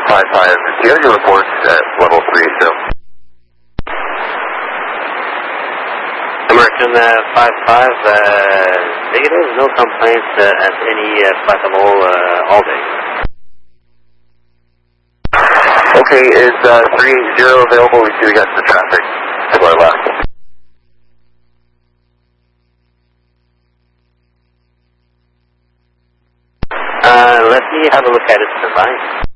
55, do you have your reports at level 380? American 55, negative, no complaints at any flight level all day. Okay, is 380 available? We see we got some traffic to our left. Let me have a look at it tonight.